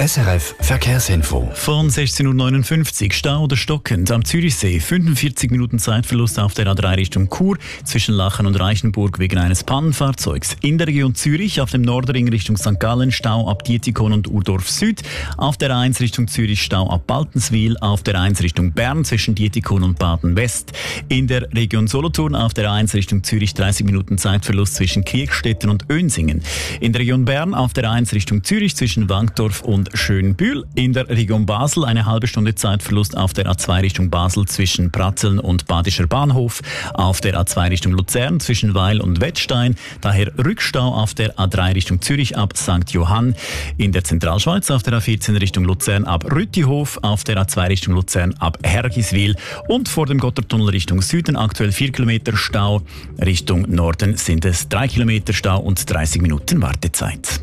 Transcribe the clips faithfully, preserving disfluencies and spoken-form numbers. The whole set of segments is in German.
S R F Verkehrsinfo. Von sechzehn Uhr neunundfünfzig Stau oder stockend am Zürichsee. fünfundvierzig Minuten Zeitverlust auf der A drei Richtung Chur zwischen Lachen und Reichenburg wegen eines Pannenfahrzeugs. In der Region Zürich auf dem Nordring Richtung Sankt Gallen Stau ab Dietikon und Urdorf Süd. Auf der A eins Richtung Zürich Stau ab Baltenswil. Auf der A eins Richtung Bern zwischen Dietikon und Baden West. In der Region Solothurn auf der A eins Richtung Zürich dreißig Minuten Zeitverlust zwischen Kirchstetten und Önsingen. In der Region Bern auf der A eins Richtung Zürich zwischen Wankdorf und Schönbühl. In der Region Basel eine halbe Stunde Zeitverlust auf der A zwei Richtung Basel zwischen Pratzeln und Badischer Bahnhof. Auf der A zwei Richtung Luzern zwischen Weil und Wettstein. Daher Rückstau auf der A drei Richtung Zürich ab Sankt Johann. In der Zentralschweiz auf der A vierzehn Richtung Luzern ab Rüttihof. Auf der A zwei Richtung Luzern ab Hergiswil. Und vor dem Gotthardtunnel Richtung Süden aktuell vier Kilometer Stau. Richtung Norden sind es drei Kilometer Stau und dreißig Minuten Wartezeit.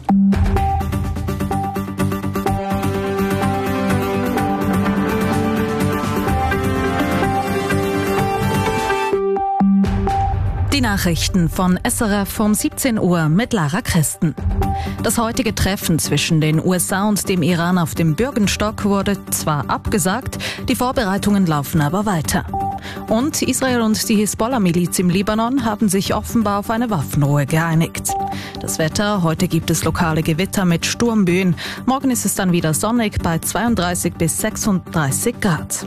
Die Nachrichten von S R F um siebzehn Uhr mit Lara Christen. Das heutige Treffen zwischen den U S A und dem Iran auf dem Bürgenstock wurde zwar abgesagt, die Vorbereitungen laufen aber weiter. Und Israel und die Hisbollah-Miliz im Libanon haben sich offenbar auf eine Waffenruhe geeinigt. Das Wetter: heute gibt es lokale Gewitter mit Sturmböen. Morgen ist es dann wieder sonnig bei zweiunddreißig bis sechsunddreißig Grad.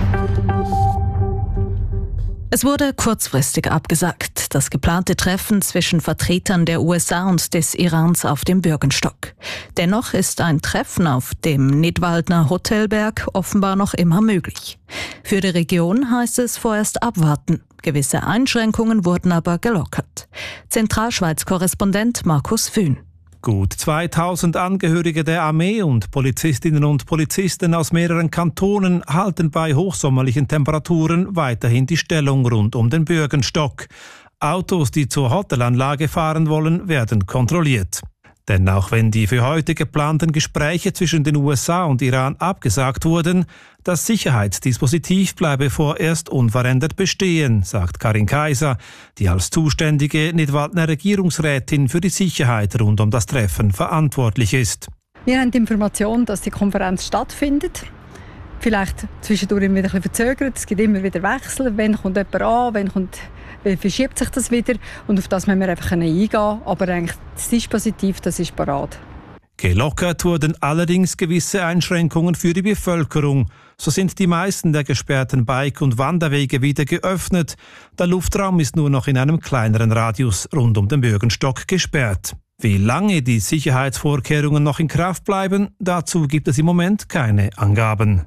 Es wurde kurzfristig abgesagt, das geplante Treffen zwischen Vertretern der U S A und des Irans auf dem Bürgenstock. Dennoch ist ein Treffen auf dem Nidwaldner Hotelberg offenbar noch immer möglich. Für die Region heißt es vorerst abwarten. Gewisse Einschränkungen wurden aber gelockert. Zentralschweiz-Korrespondent Markus Fühn. Gut zweitausend Angehörige der Armee und Polizistinnen und Polizisten aus mehreren Kantonen halten bei hochsommerlichen Temperaturen weiterhin die Stellung rund um den Bürgenstock. Autos, die zur Hotelanlage fahren wollen, werden kontrolliert. Denn auch wenn die für heute geplanten Gespräche zwischen den U S A und Iran abgesagt wurden, das Sicherheitsdispositiv bleibe vorerst unverändert bestehen, sagt Karin Kaiser, die als zuständige Nidwaldner Regierungsrätin für die Sicherheit rund um das Treffen verantwortlich ist. Wir haben die Information, dass die Konferenz stattfindet. Vielleicht zwischendurch immer wieder ein bisschen verzögert. Es gibt immer wieder Wechsel. Wann kommt jemand an, wann kommt, wie verschiebt sich das wieder? Und auf das müssen wir einfach eingehen. Aber eigentlich das Dispositiv, das ist parat. Gelockert wurden allerdings gewisse Einschränkungen für die Bevölkerung. So sind die meisten der gesperrten Bike- und Wanderwege wieder geöffnet. Der Luftraum ist nur noch in einem kleineren Radius rund um den Bürgenstock gesperrt. Wie lange die Sicherheitsvorkehrungen noch in Kraft bleiben, dazu gibt es im Moment keine Angaben.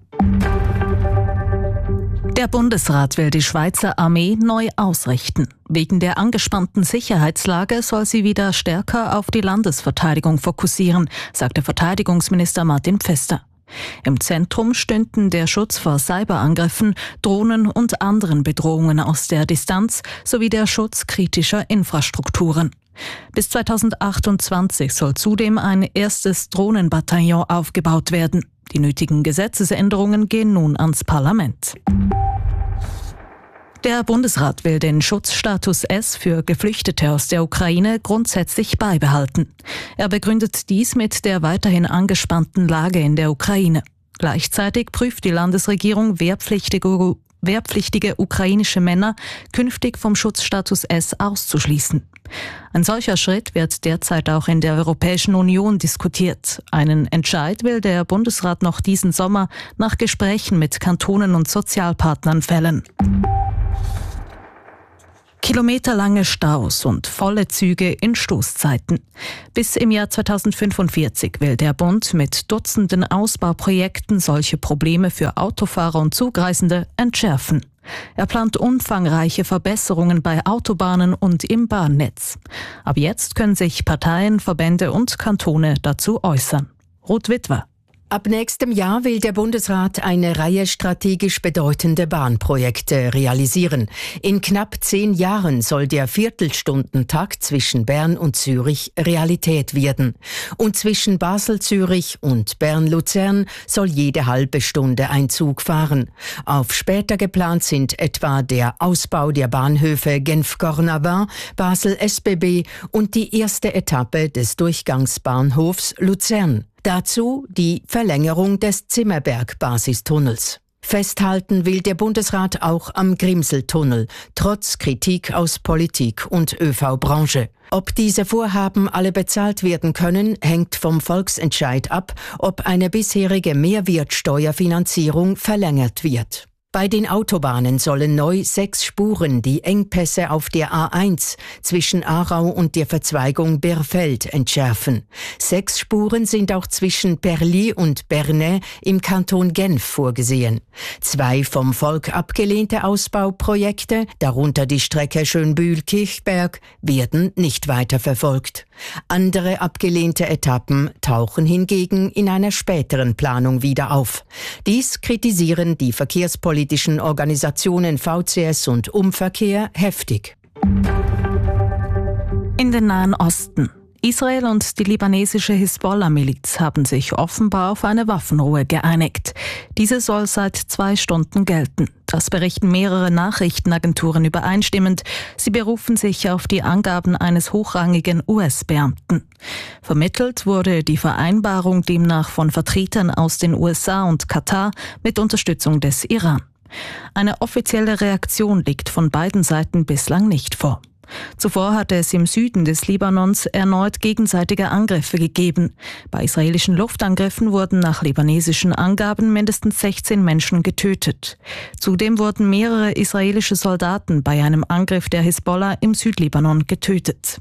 Der Bundesrat will die Schweizer Armee neu ausrichten. Wegen der angespannten Sicherheitslage soll sie wieder stärker auf die Landesverteidigung fokussieren, sagte Verteidigungsminister Martin Pfister. Im Zentrum stünden der Schutz vor Cyberangriffen, Drohnen und anderen Bedrohungen aus der Distanz sowie der Schutz kritischer Infrastrukturen. Bis zweitausendachtundzwanzig soll zudem ein erstes Drohnenbataillon aufgebaut werden. Die nötigen Gesetzesänderungen gehen nun ans Parlament. Der Bundesrat will den Schutzstatus S für Geflüchtete aus der Ukraine grundsätzlich beibehalten. Er begründet dies mit der weiterhin angespannten Lage in der Ukraine. Gleichzeitig prüft die Landesregierung, wehrpflichtige, wehrpflichtige ukrainische Männer künftig vom Schutzstatus S auszuschließen. Ein solcher Schritt wird derzeit auch in der Europäischen Union diskutiert. Einen Entscheid will der Bundesrat noch diesen Sommer nach Gesprächen mit Kantonen und Sozialpartnern fällen. Kilometerlange Staus und volle Züge in Stoßzeiten. Bis im Jahr zweitausendfünfundvierzig will der Bund mit Dutzenden Ausbauprojekten solche Probleme für Autofahrer und Zugreisende entschärfen. Er plant umfangreiche Verbesserungen bei Autobahnen und im Bahnnetz. Ab jetzt können sich Parteien, Verbände und Kantone dazu äußern. Ruth Witwer. Ab nächstem Jahr will der Bundesrat eine Reihe strategisch bedeutende Bahnprojekte realisieren. In knapp zehn Jahren soll der Viertelstundentakt zwischen Bern und Zürich Realität werden. Und zwischen Basel-Zürich und Bern-Luzern soll jede halbe Stunde ein Zug fahren. Auf später geplant sind etwa der Ausbau der Bahnhöfe Genf-Cornavin, Basel-S B B und die erste Etappe des Durchgangsbahnhofs Luzern. Dazu die Verlängerung des Zimmerberg-Basistunnels. Festhalten will der Bundesrat auch am Grimseltunnel, trotz Kritik aus Politik und Ö V-Branche. Ob diese Vorhaben alle bezahlt werden können, hängt vom Volksentscheid ab, ob eine bisherige Mehrwertsteuerfinanzierung verlängert wird. Bei den Autobahnen sollen neu sechs Spuren die Engpässe auf der A eins zwischen Aarau und der Verzweigung Birfeld entschärfen. Sechs Spuren sind auch zwischen Perlis und Bernay im Kanton Genf vorgesehen. Zwei vom Volk abgelehnte Ausbauprojekte, darunter die Strecke Schönbühl-Kirchberg, werden nicht weiterverfolgt. Andere abgelehnte Etappen tauchen hingegen in einer späteren Planung wieder auf. Dies kritisieren die verkehrspolitischen Organisationen V C S und Umverkehr heftig. In den Nahen Osten. Israel und die libanesische Hisbollah-Miliz haben sich offenbar auf eine Waffenruhe geeinigt. Diese soll seit zwei Stunden gelten. Das berichten mehrere Nachrichtenagenturen übereinstimmend. Sie berufen sich auf die Angaben eines hochrangigen U S-Beamten. Vermittelt wurde die Vereinbarung demnach von Vertretern aus den U S A und Katar mit Unterstützung des Iran. Eine offizielle Reaktion liegt von beiden Seiten bislang nicht vor. Zuvor hatte es im Süden des Libanons erneut gegenseitige Angriffe gegeben. Bei israelischen Luftangriffen wurden nach libanesischen Angaben mindestens sechzehn Menschen getötet. Zudem wurden mehrere israelische Soldaten bei einem Angriff der Hisbollah im Südlibanon getötet.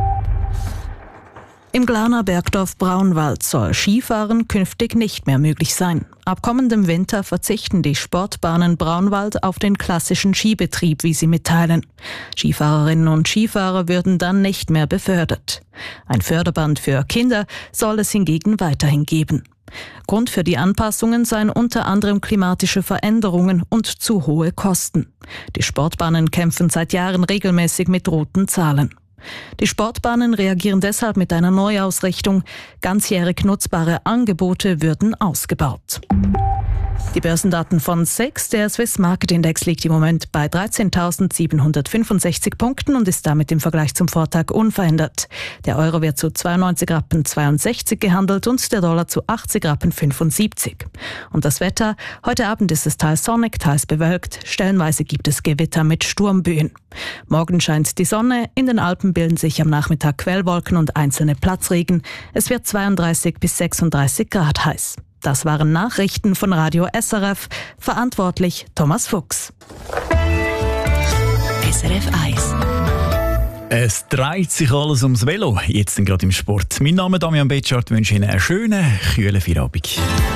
Im Glarner Bergdorf Braunwald soll Skifahren künftig nicht mehr möglich sein. Ab kommendem Winter verzichten die Sportbahnen Braunwald auf den klassischen Skibetrieb, wie sie mitteilen. Skifahrerinnen und Skifahrer würden dann nicht mehr befördert. Ein Förderband für Kinder soll es hingegen weiterhin geben. Grund für die Anpassungen seien unter anderem klimatische Veränderungen und zu hohe Kosten. Die Sportbahnen kämpfen seit Jahren regelmäßig mit roten Zahlen. Die Sportbahnen reagieren deshalb mit einer Neuausrichtung. Ganzjährig nutzbare Angebote würden ausgebaut. Die Börsendaten von S I X, der Swiss Market Index, liegt im Moment bei dreizehntausendsiebenhundertfünfundsechzig Punkten und ist damit im Vergleich zum Vortag unverändert. Der Euro wird zu zweiundneunzig Rappen zweiundsechzig gehandelt und der Dollar zu achtzig Rappen fünfundsiebzig. Und das Wetter? Heute Abend ist es teils sonnig, teils bewölkt. Stellenweise gibt es Gewitter mit Sturmböen. Morgen scheint die Sonne. In den Alpen bilden sich am Nachmittag Quellwolken und einzelne Platzregen. Es wird zweiunddreißig bis sechsunddreißig Grad heiß. Das waren Nachrichten von Radio S R F. Verantwortlich Thomas Fuchs. S R F eins. Es dreht sich alles ums Velo, jetzt gerade im Sport. Mein Name ist Damian Betschart, wünsche Ihnen einen schönen, kühlen Feierabend.